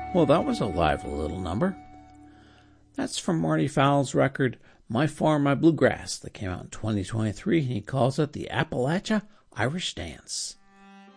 Well, that was a lively little number. That's from Marty Fowle's record, My Farm, My Bluegrass, that came out in 2023, and he calls it the Appalachia Irish Dance.